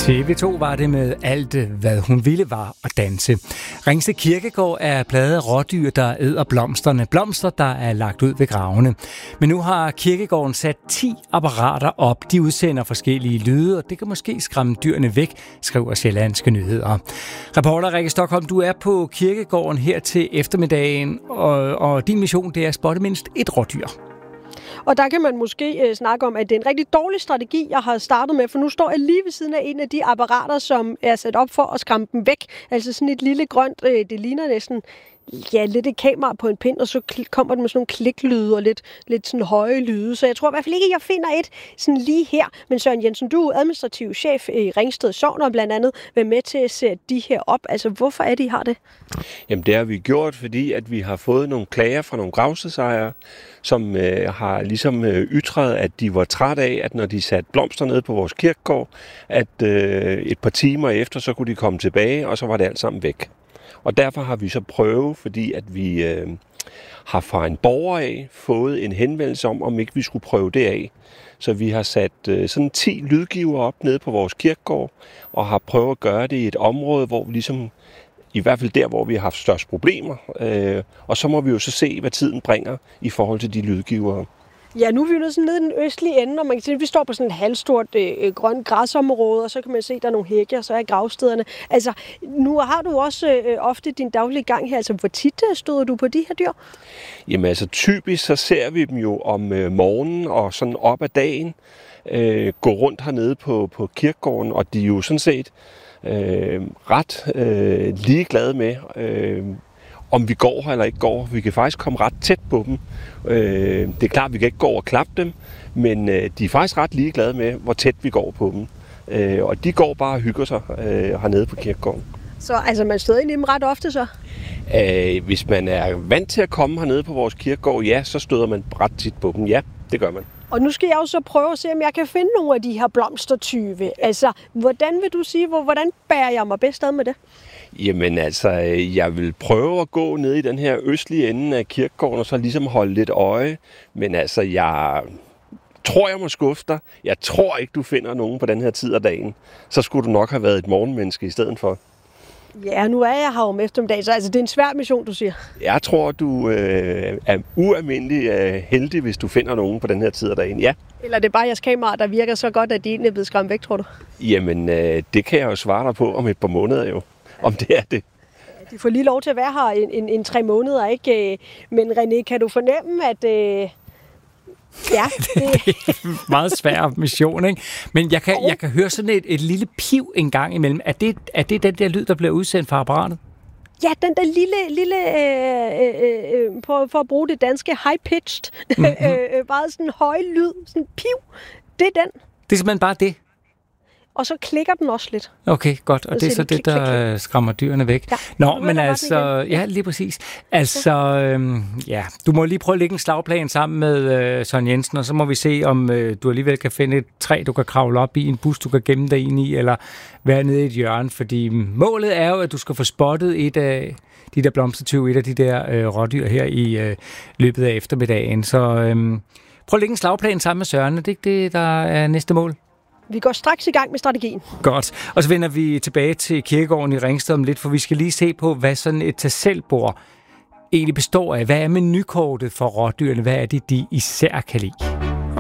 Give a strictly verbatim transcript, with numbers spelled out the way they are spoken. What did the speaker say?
T V to var det med alt, hvad hun ville var at danse. Ringsted Kirkegård er plaget af rådyr, der æder blomsterne. Blomster, der er lagt ud ved gravene. Men nu har kirkegården sat ti apparater op. De udsender forskellige lyde, og det kan måske skræmme dyrene væk, skriver Sjællandske Nyheder. Reporter Rikke Stockholm, du er på kirkegården her til eftermiddagen, og, og din mission det er at spotte mindst et rådyr. Og der kan man måske øh, snakke om, at det er en rigtig dårlig strategi, jeg har startet med, for nu står jeg lige ved siden af en af de apparater, som er sat op for at skræmme dem væk. Altså sådan et lille grønt, øh, det ligner næsten ja, lidt et kamera på en pind, og så kommer det med sådan nogle kliklyde og lidt, lidt sådan høje lyde. Så jeg tror i hvert fald ikke, at jeg finder et sådan lige her. Men Søren Jensen, du er administrativ chef i Ringsted Sogn, og blandt andet været med til at sætte de her op. Altså, hvorfor er det, I har det? Jamen, det har vi gjort, fordi at vi har fået nogle klager fra nogle gravstedsejere, som øh, har ligesom øh, ytret, at de var træt af, at når de satte blomster ned på vores kirkegård, at øh, et par timer efter, så kunne de komme tilbage, og så var det alt sammen væk. Og derfor har vi så prøvet, fordi at vi øh, har fra en borger af fået en henvendelse om, om ikke vi skulle prøve det af. Så vi har sat øh, sådan ti lydgiver op nede på vores kirkegård, og har prøvet at gøre det i et område, hvor vi ligesom, i hvert fald der, hvor vi har haft størst problemer. Øh, og så må vi jo så se, hvad tiden bringer i forhold til de lydgivere. Ja, nu er vi jo sådan nede i den østlige ende, og man kan se, at vi står på sådan et halvstort øh, grønt græsområde, og så kan man se, at der er nogle hække, og så er gravstederne. Altså, nu har du også øh, ofte din daglige gang her. Altså, hvor tit støder du på de her dyr? Jamen altså, typisk så ser vi dem jo om øh, morgenen og sådan op ad dagen øh, gå rundt hernede på, på kirkegården, og de er jo sådan set øh, ret øh, ligeglade med, øh, om vi går her eller ikke går. Vi kan faktisk komme ret tæt på dem. Øh, det er klart, at vi kan ikke gå over og klappe dem, men øh, de er faktisk ret ligeglade med, hvor tæt vi går på dem. Øh, og de går bare og hygger sig øh, hernede på kirkegården. Så altså, man støder ind i dem ret ofte så? Øh, hvis man er vant til at komme hernede på vores kirkegård, ja, så støder man ret tit på dem. Ja, det gør man. Og nu skal jeg jo så prøve at se, om jeg kan finde nogle af de her blomstertyve. Altså, hvordan vil du sige, hvordan bærer jeg mig bedst ad med det? Jamen altså, jeg vil prøve at gå ned i den her østlige ende af kirkegården, og så ligesom holde lidt øje. Men altså, jeg tror, jeg må skuffe dig. Jeg tror ikke, du finder nogen på den her tid af dagen. Så skulle du nok have været et morgenmenneske i stedet for. Ja, nu er jeg her om eftermiddag, så altså, det er en svær mission, du siger. Jeg tror, du øh, er ualmindelig øh, heldig, hvis du finder nogen på den her tid af dagen, ja. Eller det er bare jeres kamera, der virker så godt, at de egentlig er blevet skræmt væk, tror du? Jamen, øh, det kan jeg jo svare dig på om et par måneder jo, om det er det. De får lige lov til at være her en, en, en tre måneder, ikke? Men René, kan du fornemme, at... Øh ja, det er meget svær mission, ikke? Men jeg kan, jeg kan høre sådan et, et lille piv en gang imellem. Er det, er det den der lyd, der bliver udsendt fra apparatet? Ja, den der lille, lille øh, øh, på, for at bruge det danske high-pitched, mm-hmm. øh, bare sådan en høj lyd, sådan piv, det er den. Det er simpelthen bare det? Og så klikker den også lidt. Okay, godt. Og det er så det, der skræmmer dyrene væk. Ja. Nå, men altså... Ja, lige præcis. Altså, øhm, ja, du må lige prøve at lægge en slagplan sammen med øh, Søren Jensen, og så må vi se, om øh, du alligevel kan finde et træ, du kan kravle op i, en bus, du kan gemme dig ind i, eller være nede i et hjørne. Fordi målet er jo, at du skal få spottet et af de der blomstertyve, et af de der øh, rådyr her i øh, løbet af eftermiddagen. Så øh, prøv at lægge en slagplan sammen med Søren. Det er ikke det, der er næste mål? Vi går straks i gang med strategien. Godt. Og så vender vi tilbage til kirkegården i Ringsted om lidt, for vi skal lige se på, hvad sådan et tag-selv-bord egentlig består af. Hvad er menukortet for rådyrene? Hvad er det, de især kan lide?